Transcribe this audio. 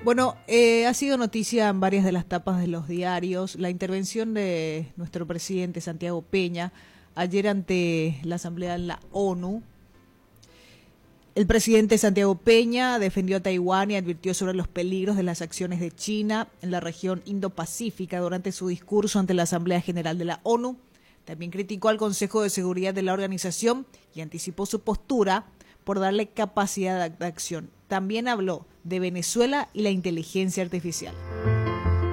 Bueno, ha sido noticia en varias de las tapas de los diarios la intervención de nuestro presidente Santiago Peña ayer ante la Asamblea de la ONU. El presidente Santiago Peña defendió a Taiwán y advirtió sobre los peligros de las acciones de China en la región Indo-Pacífica durante su discurso ante la Asamblea General de la ONU. También criticó al Consejo de Seguridad de la organización y anticipó su postura por darle capacidad de acción. También habló de Venezuela y la inteligencia artificial.